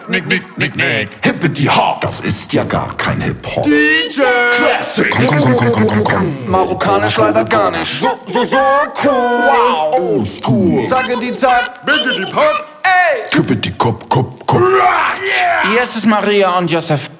Nick. Hippity Hop, das ist ja gar kein Hip-Hop. DJ Classic. Komm. Marokkanisch leider gar nicht. So cool. Wow, old school. Sage die Zeit. Biggity Pop. Hippity Kop. Hier ist es Maria und Josef